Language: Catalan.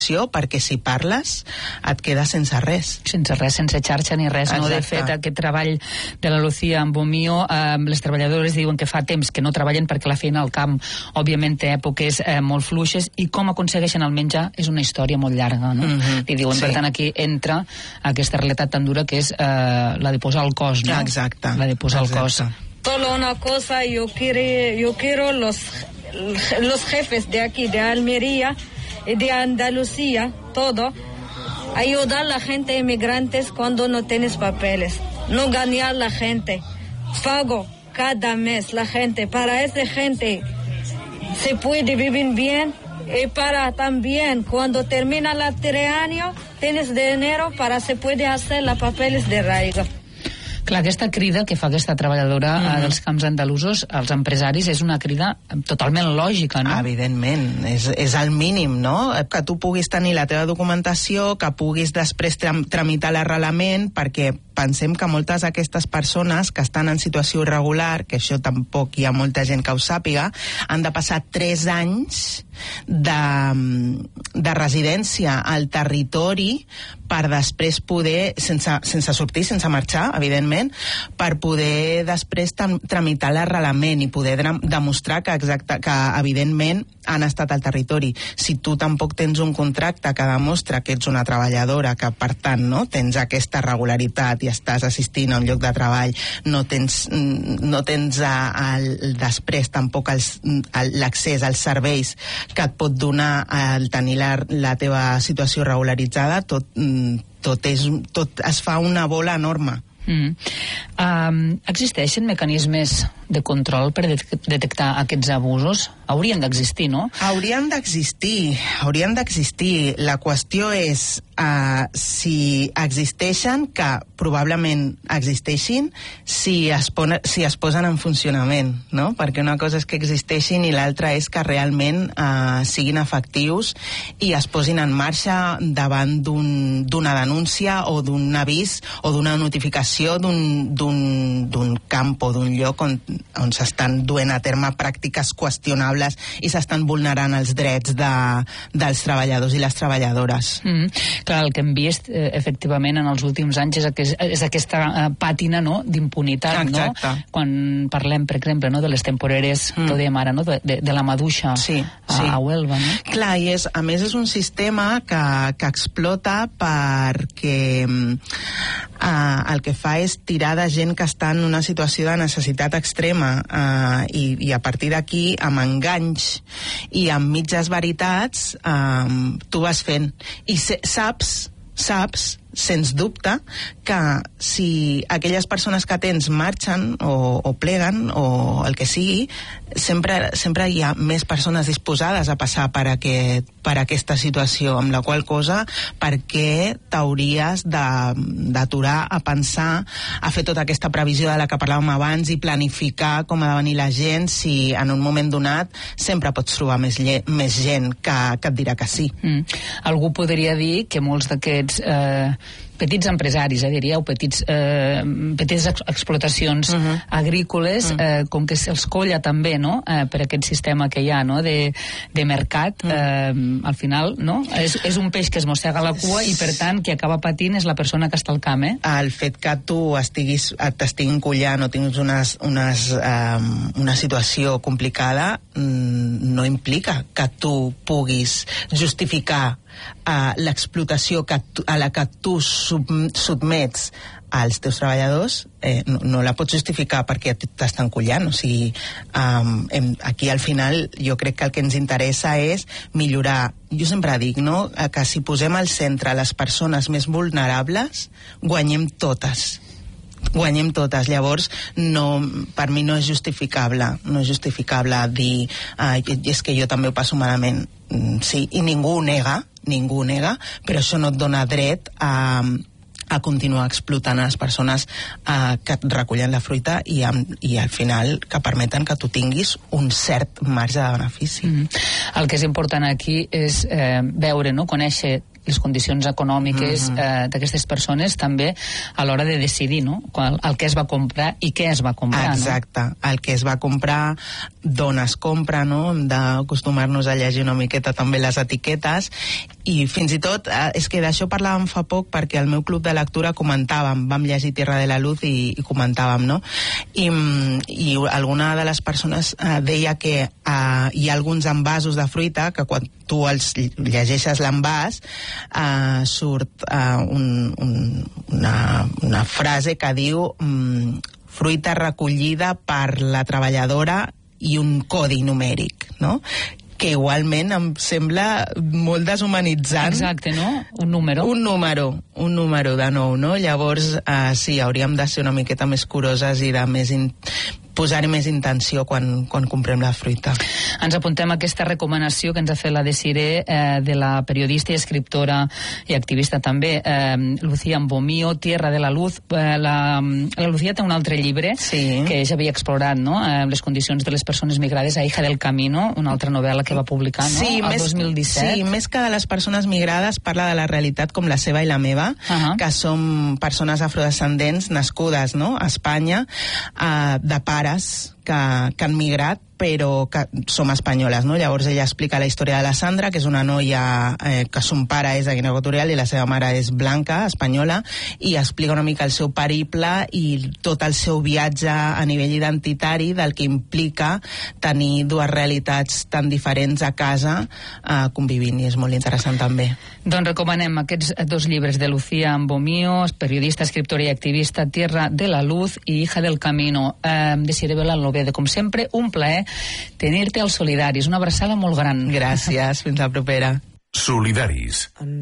perquè si parles et quedes sense res. Sense res, sense xarxa ni res. No? De fet, aquest treball de la Lucía amb Bomio, les treballadores diuen que fa temps que no treballen perquè la feina al camp, òbviament, té èpoques molt fluixes, i com aconsegueixen el menjar és una història molt llarga. No? I diuen, per tant, aquí entra aquesta realitat tan dura que és la de posar el cos. No? Exacte. La de posar el cos. Solo una cosa, yo quiero los jefes de aquí, de Almería, de Andalucía, todo, ayudar a la gente inmigrantes cuando no tienes papeles, no ganar la gente, pago cada mes la gente, para esa gente se puede vivir bien, y para también cuando termina el 3 años tienes dinero para se puede hacer los papeles de arraigo. Clar, aquesta crida que fa aquesta treballadora dels camps andalusos als empresaris és una crida totalment lògica, no? Evidentment, és el mínim, no? Que tu puguis tenir la teva documentació, que puguis després tramitar l'arrelament, perquè pensem que moltes d'aquestes persones que estan en situació irregular, que això tampoc hi ha molta gent que ho sàpiga, han de passar 3 anys de residència al territori per després poder, sense sortir, sense marxar, evidentment, per poder després tramitar l'arrelament i poder demostrar que evidentment han estat al territori. Si tu tampoc tens un contracte que demostra que ets una treballadora, que per tant no tens aquesta regularitat i estàs assistint a un lloc de treball, no tens després tampoc l'accés als serveis que et pot donar el tenir la teva situació regularitzada, tot es fa una bola enorme. Existeixen mecanismes de control per detectar aquests abusos? Haurien d'existir, no? Haurien d'existir. La qüestió és si existeixen, que probablement existeixin, si es posen en funcionament, no? Perquè una cosa és que existeixin i l'altra és que realment siguin efectius i es posin en marxa davant d'una denúncia o d'un avís o d'una notificació d'un camp o d'un lloc on s'estan duent a terme pràctiques qüestionables i s'estan vulnerant els drets dels treballadors i les treballadores. Clar, el que hem vist efectivament en els últims anys és aquesta pàtina, no?, d'impunitat, no? Quan parlem, per exemple, no?, de les temporeres que ho dèiem ara, no?, de la maduixa a Huelva, no? Clar, i a més és un sistema que explota perquè el que fa és tirar de gent que està en una situació de necessitat extrema i a partir d'aquí, amb enganys i amb mitges veritats, tu vas fent. I saps, sens dubte, que si aquelles persones que tens marxen o pleguen o el que sigui, sempre hi ha més persones disposades a passar per aquesta situació, amb la qual cosa perquè t'hauries d'aturar a pensar, a fer tota aquesta previsió de la que parlàvem abans i planificar com ha de venir la gent, si en un moment donat sempre pots trobar més gent que et dirà que sí. Algú podria dir que molts d'aquests petits empresaris, diríeu, petites explotacions agrícoles, com que se'ls colla també, no?, per aquest sistema que hi ha, no?, de mercat, al final, no?, és un peix que es mossega la cua i, per tant, qui acaba patint és la persona que està al camp, El fet que tu t'estiguin collant o tinguis una situació complicada no implica que tu puguis justificar l'explotació a la que tu sotmets als teus treballadors, no la pots justificar perquè t'estan collant. O sigui, aquí al final jo crec que el que ens interessa és millorar. Jo sempre dic, no?, que si posem al centre les persones més vulnerables, guanyem totes. Llavors per mi no és justificable dir és que jo també ho passo malament. Sí, i ningú ho nega, però això no et dona dret a continuar explotant a les persones que et recullen la fruita i al final que permeten que tu tinguis un cert marge de benefici. El que és important aquí és veure, no?, conèixer les condicions econòmiques d'aquestes persones també a l'hora de decidir, no?, el que es va comprar i què es va comprar. Exacte, no? El que es va comprar, d'on es compra, no? Hem d'acostumar-nos a llegir una miqueta també les etiquetes, i fins i tot, és que d'això parlàvem fa poc perquè al meu club de lectura comentàvem, vam llegir Tierra de la Luz i comentàvem, no? I alguna de les persones deia que hi ha alguns envasos de fruita que quan tu els llegeixes l'envàs surt una frase que diu fruita recollida per la treballadora i un codi numèric, no? Que igualment em sembla molt deshumanitzant. Exacte, no? Un número de nou, no? Llavors, sí, hauríem de ser una miqueta més curoses i de posar-hi més intenció quan comprem la fruita. Ens apuntem a aquesta recomanació que ens ha fet la Desiree, de la periodista i escriptora i activista també, Lucía Mbomío, Tierra de la Luz. La Lucía té un altre llibre que ja havia explorat, no?, les condicions de les persones migrades, a Hija del Camino, una altra novel·la que va publicar, no?, el 2017. Sí, més que de les persones migrades, parla de la realitat com la seva i la meva, que som persones afrodescendents nascudes, no?, a Espanya, de pares que han migrat, però que som espanyoles, no? Llavors ella explica la història de la Sandra, que és una noia que son pare és de Guinea Equatorial i la seva mare és blanca, espanyola, i explica una mica el seu periple i tot el seu viatge a nivell identitari del que implica tenir dues realitats tan diferents a casa convivint, i és molt interessant també. Doncs recomanem aquests dos llibres de Lucía Mbomío, periodista, escriptora i activista, Tierra de la Luz i Hija del Camino. Desiree Belalobede, com sempre, un plaer tenir-te als Solidaris. Una abraçada molt gran. Gràcies, fins la propera. Solidaris.